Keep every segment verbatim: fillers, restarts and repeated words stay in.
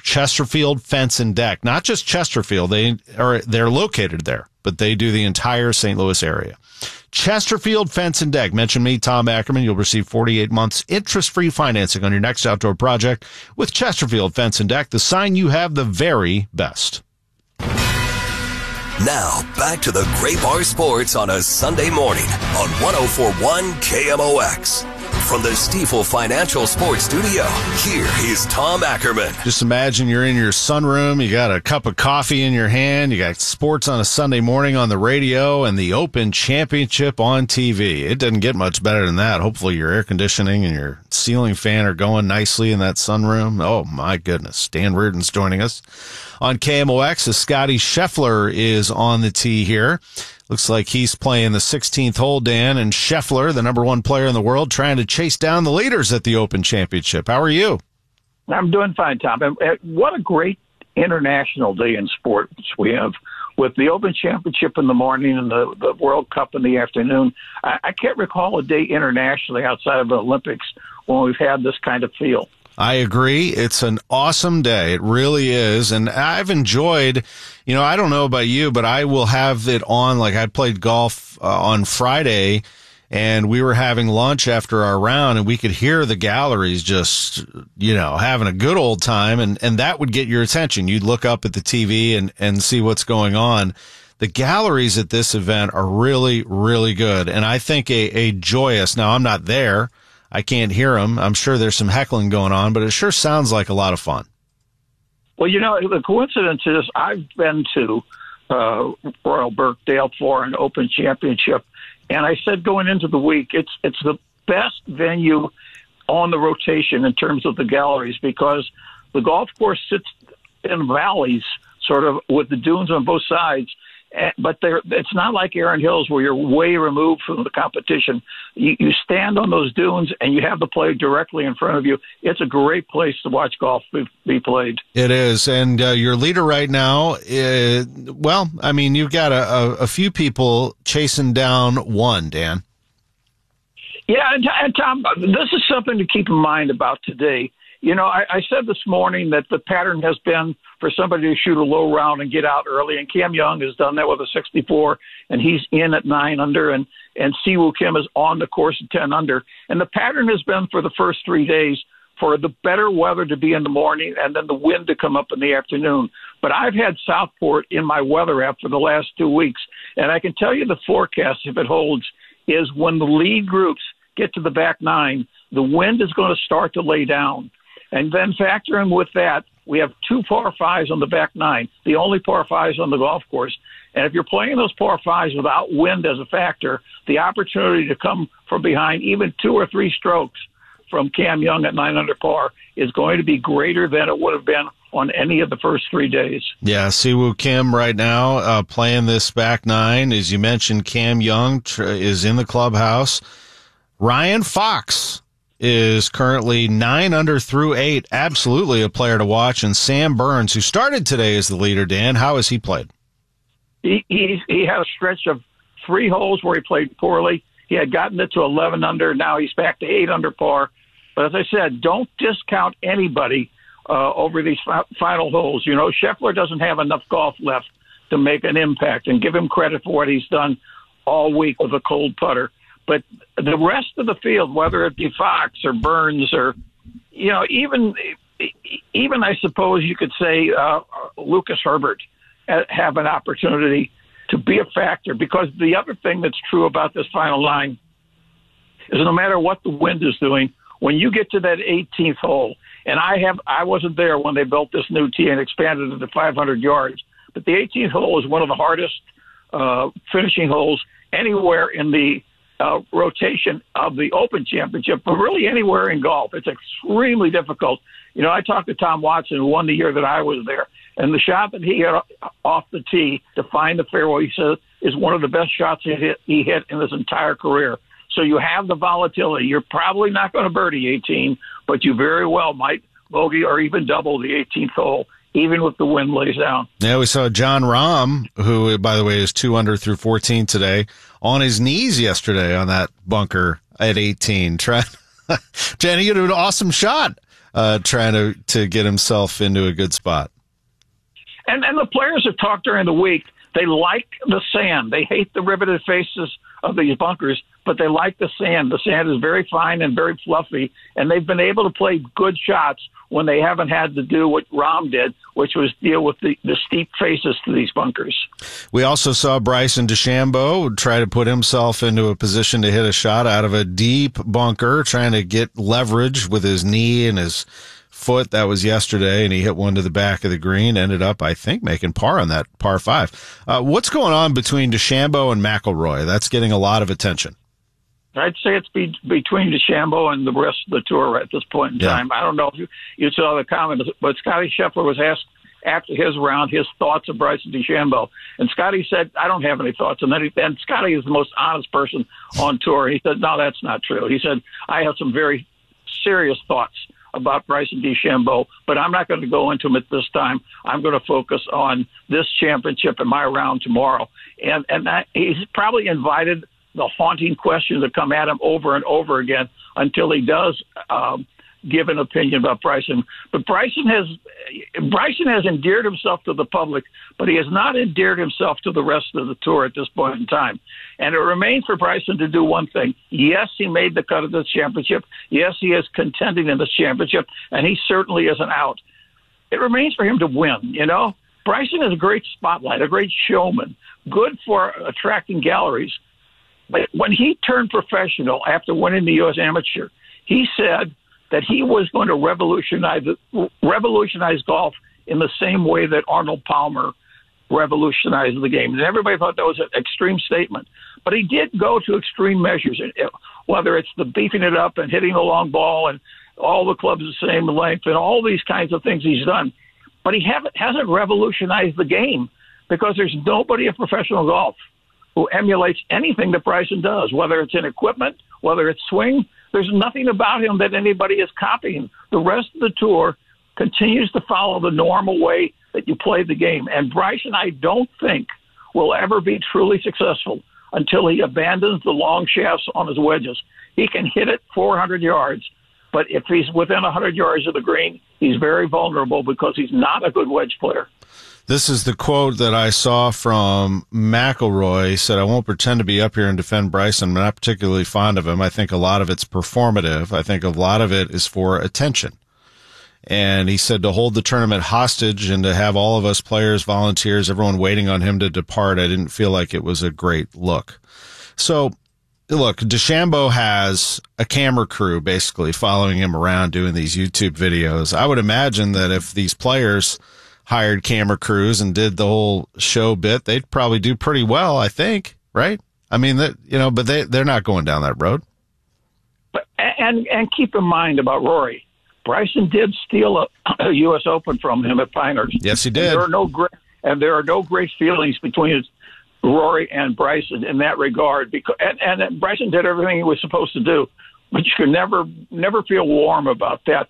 Chesterfield Fence and Deck. Not just Chesterfield, they are they're located there, but they do the entire Saint Louis area. Chesterfield Fence and Deck. Mention me, Tom Ackerman. You'll receive forty-eight months interest-free financing on your next outdoor project with Chesterfield Fence and Deck. The sign you have the very best. Now, back to the Gray Bar Sports on a Sunday morning on one oh four point one K M O X. From the Stifel Financial Sports Studio, here is Tom Ackerman. Just imagine you're in your sunroom, you got a cup of coffee in your hand, you got sports on a Sunday morning on the radio, and the Open Championship on T V. It doesn't get much better than that. Hopefully your air conditioning and your ceiling fan are going nicely in that sunroom. Oh, my goodness. Dan Reardon's joining us on K M O X as Scotty Scheffler is on the tee here. Looks like he's playing the sixteenth hole, Dan, and Scheffler, the number one player in the world, trying to chase down the leaders at the Open Championship. How are you? I'm doing fine, Tom. And what a great international day in sports we have with the Open Championship in the morning and the, the World Cup in the afternoon. I, I can't recall a day internationally outside of the Olympics when we've had this kind of feel. I agree. It's an awesome day. It really is. And I've enjoyed, you know, I don't know about you, but I will have it on. Like I played golf uh, on Friday and we were having lunch after our round and we could hear the galleries just, you know, having a good old time. And, and that would get your attention. You'd look up at the T V and, and see what's going on. The galleries at this event are really, really good. And I think a, a joyous, now I'm not there. I can't hear them. I'm sure there's some heckling going on, but it sure sounds like a lot of fun. Well, you know, the coincidence is I've been to uh, Royal Birkdale for an Open Championship, and I said going into the week, it's it's the best venue on the rotation in terms of the galleries because the golf course sits in valleys, sort of with the dunes on both sides. But they're, it's not like Erin Hills where you're way removed from the competition. You, you stand on those dunes and you have the play directly in front of you. It's a great place to watch golf be, be played. It is. And uh, your leader right now, uh, well, I mean, you've got a, a, a few people chasing down one, Dan. Yeah, and, and Tom, this is something to keep in mind about today. You know, I, I said this morning that the pattern has been for somebody to shoot a low round and get out early, and Cam Young has done that with a sixty-four, and he's in at nine under, and, and Siwoo Kim is on the course at ten under. And the pattern has been for the first three days for the better weather to be in the morning and then the wind to come up in the afternoon. But I've had Southport in my weather app for the last two weeks, and I can tell you the forecast, if it holds, is when the lead groups get to the back nine, the wind is going to start to lay down. And then factor in with that, we have two par fives on the back nine, the only par fives on the golf course. And if you're playing those par fives without wind as a factor, the opportunity to come from behind even two or three strokes from Cam Young at nine under par is going to be greater than it would have been on any of the first three days. Yeah, Siwoo Kim right now uh, playing this back nine. As you mentioned, Cam Young tr- is in the clubhouse. Ryan Fox is currently nine under through eight. Absolutely a player to watch. And Sam Burns, who started today as the leader, Dan, how has he played? He, he, he had a stretch of three holes where he played poorly. He had gotten it to eleven under. Now he's back to eight under par. But as I said, don't discount anybody uh, over these fi- final holes. You know, Scheffler doesn't have enough golf left to make an impact, and give him credit for what he's done all week with a cold putter. But the rest of the field, whether it be Fox or Burns or, you know, even, even I suppose you could say uh, Lucas Herbert have an opportunity to be a factor. Because the other thing that's true about this final line is no matter what the wind is doing, when you get to that eighteenth hole, and I have I wasn't there when they built this new tee and expanded it to five hundred yards, but the eighteenth hole is one of the hardest uh, finishing holes anywhere in the Uh, rotation of the Open Championship, but really anywhere in golf. It's extremely difficult. You know, I talked to Tom Watson, who won the year that I was there, and the shot that he hit off the tee to find the fairway, he says, is one of the best shots he hit, he hit in his entire career. So you have the volatility. You're probably not going to birdie eighteen, but you very well might bogey or even double the eighteenth hole, even if the wind lays down. Yeah, we saw John Rahm, who, by the way, is two under through fourteen today, on his knees yesterday on that bunker at eighteen. Trying, Jenny, you did an awesome shot. uh, trying to, to get himself into a good spot. And and the players have talked during the week. They like the sand. They hate the riveted faces of these bunkers, but they like the sand. The sand is very fine and very fluffy, and they've been able to play good shots when they haven't had to do what Rahm did, which was deal with the, the steep faces to these bunkers. We also saw Bryson DeChambeau try to put himself into a position to hit a shot out of a deep bunker, trying to get leverage with his knee and his foot. That was yesterday, and he hit one to the back of the green, ended up, I think, making par on that par five. Uh, what's going on between DeChambeau and McIlroy? That's getting a lot of attention. I'd say it's be, between DeChambeau and the rest of the tour at this point in yeah. time. I don't know if you, you saw the comment, but Scotty Scheffler was asked after his round his thoughts of Bryson DeChambeau, and Scotty said, "I don't have any thoughts." And then he, and Scotty is the most honest person on tour. He said, "No, that's not true." He said, "I have some very serious thoughts about Bryson DeChambeau, but I'm not going to go into them at this time. I'm going to focus on this championship and my round tomorrow." And and that, he's probably invited the haunting questions that come at him over and over again until he does um, give an opinion about Bryson. But Bryson has Bryson has endeared himself to the public, but he has not endeared himself to the rest of the tour at this point in time. And it remains for Bryson to do one thing. Yes, he made the cut of this championship. Yes, he is contending in this championship, and he certainly isn't out. It remains for him to win, you know. Bryson is a great spotlight, a great showman, good for attracting galleries. But when he turned professional after winning the U S Amateur, he said that he was going to revolutionize revolutionize golf in the same way that Arnold Palmer revolutionized the game. And everybody thought that was an extreme statement. But he did go to extreme measures, whether it's the beefing it up and hitting the long ball and all the clubs the same length and all these kinds of things he's done. But he haven't, hasn't revolutionized the game because there's nobody in professional golf who emulates anything that Bryson does, whether it's in equipment, whether it's swing. There's nothing about him that anybody is copying. The rest of the tour continues to follow the normal way that you play the game. And Bryson, I don't think, will ever be truly successful until he abandons the long shafts on his wedges. He can hit it four hundred yards, but if he's within one hundred yards of the green, he's very vulnerable because he's not a good wedge player. This is the quote that I saw from McIlroy. He said, "I won't pretend to be up here and defend Bryson. I'm not particularly fond of him. I think a lot of it's performative. I think a lot of it is for attention." And he said to hold the tournament hostage and to have all of us players, volunteers, everyone waiting on him to depart, I didn't feel like it was a great look. So, look, DeChambeau has a camera crew basically following him around doing these YouTube videos. I would imagine that if these players hired camera crews and did the whole show bit, they'd probably do pretty well, I think, right? I mean, that, you know, but they, they're not going down that road. But and and keep in mind about Rory. Bryson did steal a, a U S Open from him at Pinehurst. Yes, he did. And there are no great, and there are no great feelings between Rory and Bryson in that regard. Because and, and Bryson did everything he was supposed to do, but you can never never feel warm about that.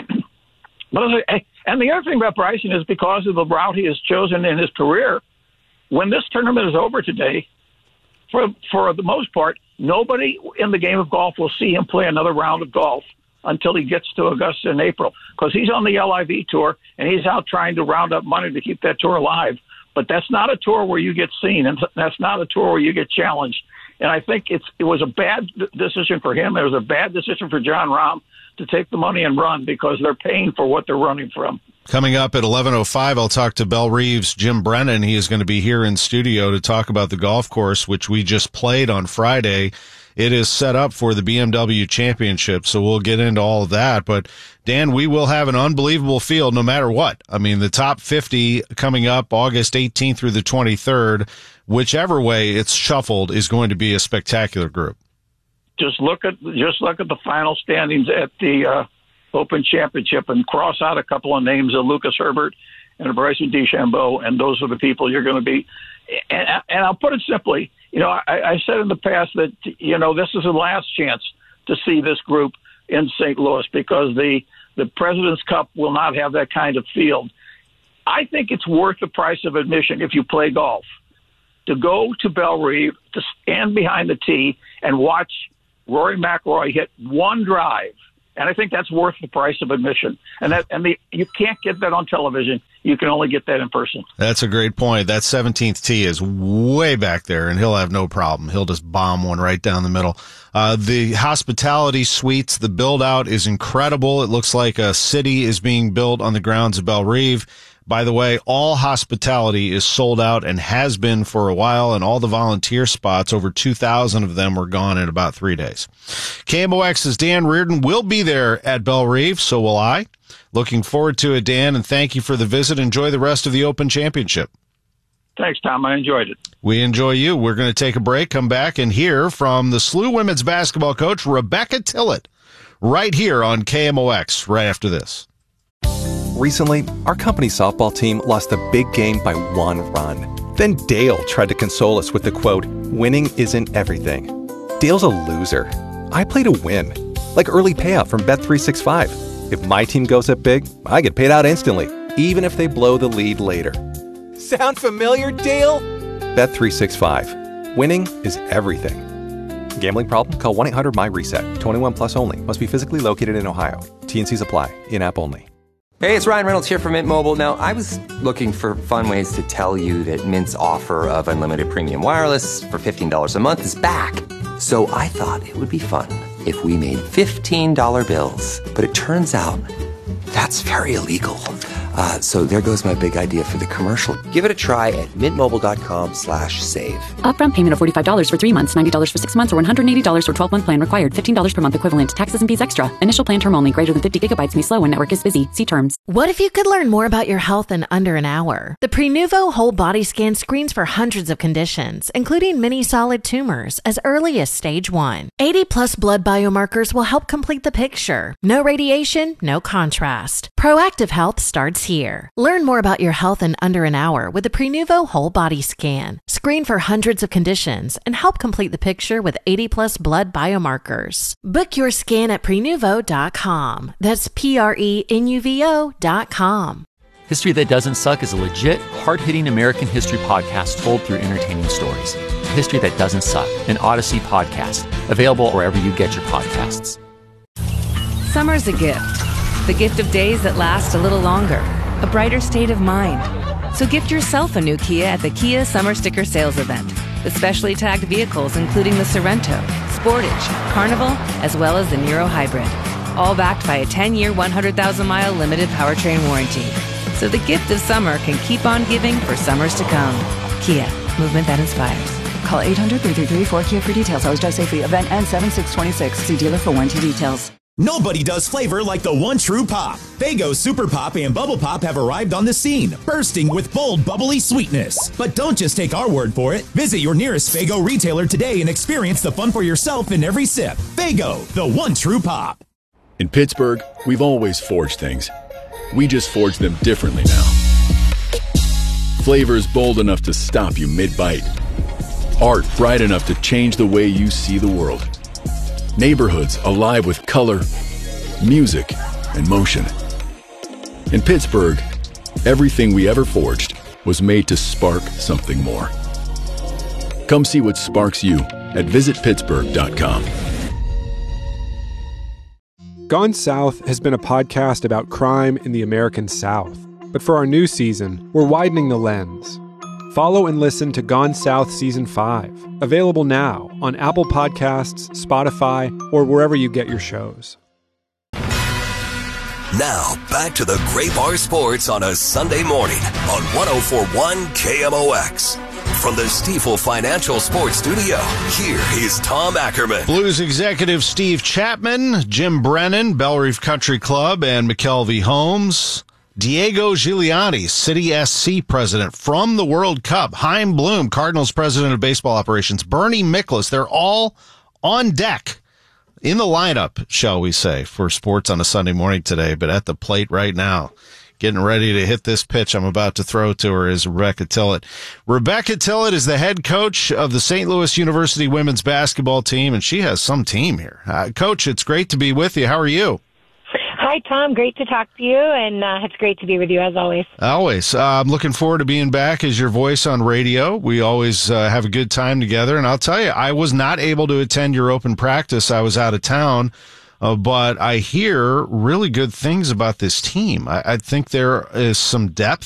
But and the other thing about Bryson is because of the route he has chosen in his career, when this tournament is over today, for for the most part, nobody in the game of golf will see him play another round of golf until he gets to Augusta in April, because he's on the L I V tour and he's out trying to round up money to keep that tour alive. But that's not a tour where you get seen, and that's not a tour where you get challenged. And I think it's it was a bad decision for him. It was a bad decision for Jon Rahm to take the money and run because they're paying for what they're running from. Coming up at eleven oh five, I'll talk to Bellerive's Jim Brennan. He is going to be here in studio to talk about the golf course, which we just played on Friday. It is set up for the B M W Championship, so we'll get into all of that. But, Dan, we will have an unbelievable field no matter what. I mean, the top fifty coming up August eighteenth through the twenty-third, whichever way it's shuffled, is going to be a spectacular group. Just look at just look at the final standings at the uh, Open Championship and cross out a couple of names of Lucas Herbert and Bryson DeChambeau, and those are the people you're going to be. And, and I'll put it simply, you know, I, I said in the past that, you know, this is the last chance to see this group in Saint Louis because the, the President's Cup will not have that kind of field. I think it's worth the price of admission if you play golf to go to Bellerive, to stand behind the tee and watch Rory McIlroy hit one drive And I think that's worth the price of admission. And that, and the, you can't get that on television. You can only get that in person. That's a great point. That seventeenth tee is way back there, and he'll have no problem. He'll just bomb one right down the middle. Uh, the hospitality suites, the build-out is incredible. It looks like a city is being built on the grounds of Bellerive. By the way, all hospitality is sold out and has been for a while, and all the volunteer spots, over two thousand of them, were gone in about three days. K M O X's Dan Reardon will be there at Bellerive, so will I. Looking forward to it, Dan, and thank you for the visit. Enjoy the rest of the Open Championship. Thanks, Tom. I enjoyed it. We enjoy you. We're going to take a break, come back, and hear from the S L U women's basketball coach, Rebecca Tillett, right here on K M O X, right after this. Recently, our company softball team lost a big game by one run. Then Dale tried to console us with the quote, "Winning isn't everything." Dale's a loser. I play to win. Like early payout from Bet three sixty-five. If my team goes up big, I get paid out instantly, even if they blow the lead later. Sound familiar, Dale? Bet three sixty-five. Winning is everything. Gambling problem? Call one eight hundred M Y reset. twenty-one plus only. Must be physically located in Ohio. T and C's apply. In-app only. Hey, it's Ryan Reynolds here from Mint Mobile. Now, I was looking for fun ways to tell you that Mint's offer of unlimited premium wireless for fifteen dollars a month is back. So I thought it would be fun if we made fifteen dollar bills. But it turns out that's very illegal. Uh, so there goes my big idea for the commercial. Give it a try at mintmobile.com slash save. Upfront payment of forty-five dollars for three months, ninety dollars for six months, or one hundred eighty dollars for twelve-month plan required. fifteen dollars per month equivalent. Taxes and fees extra. Initial plan term only. Greater than fifty gigabytes may slow when network is busy. See terms. What if you could learn more about your health in under an hour? The Prenuvo Whole Body Scan screens for hundreds of conditions, including many solid tumors, as early as stage one. eighty plus blood biomarkers will help complete the picture. No radiation, no contrast. Proactive health starts here. Learn more about your health in under an hour with the Prenuvo Whole Body Scan. Screen for hundreds of conditions and help complete the picture with eighty plus blood biomarkers. Book your scan at prenuvo dot com. That's P R E N U V O dot com. History That Doesn't Suck is a legit, hard-hitting American history podcast told through entertaining stories. History That Doesn't Suck, an Odyssey podcast, available wherever you get your podcasts. Summer's a gift. The gift of days that last a little longer. A brighter state of mind. So gift yourself a new Kia at the Kia Summer Sticker Sales Event. The specially tagged vehicles including the Sorrento, Sportage, Carnival, as well as the Niro Hybrid. All backed by a ten-year, one hundred thousand mile limited powertrain warranty. So the gift of summer can keep on giving for summers to come. Kia, movement that inspires. Call eight hundred, three three three, four K I A for details. Always drive safely. Event ends seven six twenty-six. See dealer for warranty details. Nobody does flavor like the one true pop. Faygo Super Pop and Bubble Pop have arrived on the scene, bursting with bold, bubbly sweetness. But don't just take our word for it. Visit your nearest Faygo retailer today and experience the fun for yourself in every sip. Faygo, the one true pop. In Pittsburgh, we've always forged things. We just forge them differently now. Flavors bold enough to stop you mid-bite. Art bright enough to change the way you see the world. Neighborhoods alive with color, music, and motion. In Pittsburgh, everything we ever forged was made to spark something more. Come see what sparks you at visit pittsburgh dot com. Gone South has been a podcast about crime in the American South. But for our new season, we're widening the lens. Follow and listen to Gone South Season five, available now on Apple Podcasts, Spotify, or wherever you get your shows. Now, back to the Gray Bar Sports on a Sunday morning on one oh four point one K M O X. From the Stifel Financial Sports Studio, here is Tom Ackerman. Blues executive Steve Chapman, Jim Brennan, Bellerive Country Club, and McKelvey Holmes. Diego Giuliani, City S C president from the World Cup. Chaim Bloom, Cardinals president of baseball operations. Bernie Miklasz, they're all on deck in the lineup, shall we say, for sports on a Sunday morning today, but at the plate right now. Getting ready to hit this pitch I'm about to throw to her is Rebecca Tillett. Rebecca Tillett is the head coach of the Saint Louis University women's basketball team, and she has some team here. Uh, Coach, it's great to be with you. How are you? Hi, Tom. Great to talk to you, and uh, it's great to be with you, as always. Always. Uh, I'm looking forward to being back as your voice on radio. We always uh, have a good time together, and I'll tell you, I was not able to attend your open practice. I was out of town Uh, but I hear really good things about this team. I, I think there is some depth